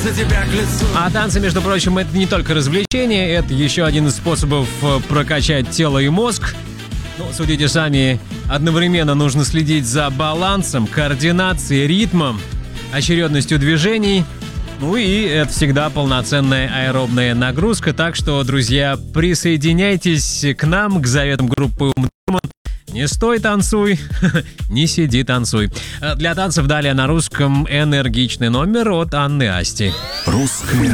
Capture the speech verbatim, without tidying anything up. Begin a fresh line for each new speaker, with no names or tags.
за тебя к лицу.
А танцы, между прочим, это не только развлечение, это еще один из способов прокачать тело и мозг. Ну, судите сами, одновременно нужно следить за балансом, координацией, ритмом, очередностью движений. Ну и это всегда полноценная аэробная нагрузка. Так что, друзья, присоединяйтесь к нам, к заветам группы Умдурман. Не стой, танцуй, не сиди, танцуй. Для танцев далее на русском энергичный номер от Анны Асти.
Русское